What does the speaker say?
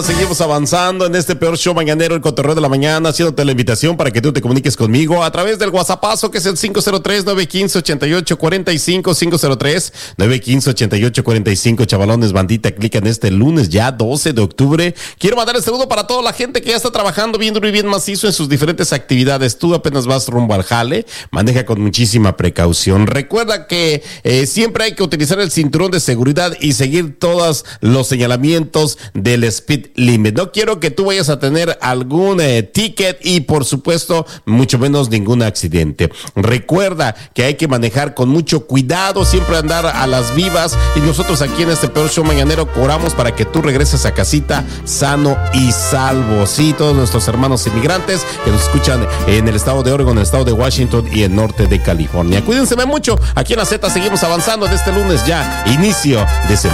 Seguimos avanzando en este peor show mañanero, el cotorreo de la mañana, haciéndote la invitación para que tú te comuniques conmigo a través del WhatsAppazo, que es el 503-915-8845, 503-915-8845, chavalones, bandita, clica en este lunes ya 12 de octubre. Quiero mandar el saludo para toda la gente que ya está trabajando bien duro y bien macizo en sus diferentes actividades. Tú apenas vas rumbo al jale, maneja con muchísima precaución. Recuerda que siempre hay que utilizar el cinturón de seguridad y seguir todos los señalamientos del speed limit. No quiero que tú vayas a tener algún ticket y por supuesto mucho menos ningún accidente. Recuerda que hay que manejar con mucho cuidado, siempre andar a las vivas, y nosotros aquí en este peor show mañanero oramos para que tú regreses a casita sano y salvo. Sí, todos nuestros hermanos inmigrantes que nos escuchan en el estado de Oregon, en el estado de Washington y el norte de California. Cuídense mucho. Aquí en la Z seguimos avanzando de este lunes ya, inicio de semana.